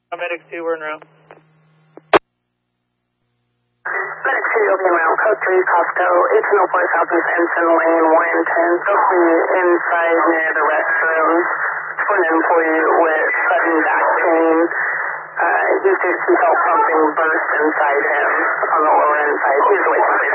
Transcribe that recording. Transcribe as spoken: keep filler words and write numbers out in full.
Medic two, we're en route. Medic two, you'll be en route. Code three, Costco, eighteen oh four Southeast Ensign Lane, one ten. They'll be inside near the restrooms for an employee with sudden back pain. Uh, he says he felt something burst inside him on the lower inside. He's away from